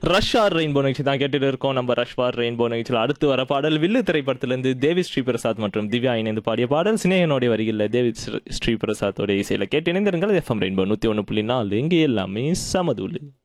Rush R rainbow நிகழ்ச்சி தான் கேட்டுட்டு இருக்கோம். நம்ம ரஷ் ஆர் ரெயின்போ நிகழ்ச்சியில் அடுத்து வர பாடல் வில்லு திரைப்படத்திலிருந்து தேவி ஸ்ரீ பிரசாத் மற்றும் திவ்யா இணைந்து பாடிய பாடல். சினேகனுடைய வரிகளில் தேவி ஸ்ரீ பிரசாத்தோட இசையில் கேட்டு இணைந்திருங்கள். எஃப்எம் ரெயின்போ 101.4 இங்கே எல்லாமே சமதுள்ளு.